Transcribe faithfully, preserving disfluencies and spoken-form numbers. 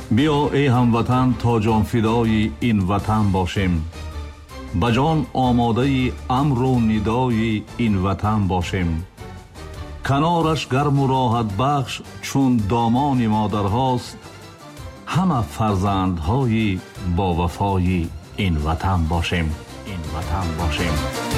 بیا ای هموطن تا جان فدای این وطن باشیم، بجان آماده امر و ندای این وطن باشیم. کنارش گرم و راحت بخش چون دامان مادر هاست، همه فرزندهای با وفای این وطن باشیم، این وطن باشیم.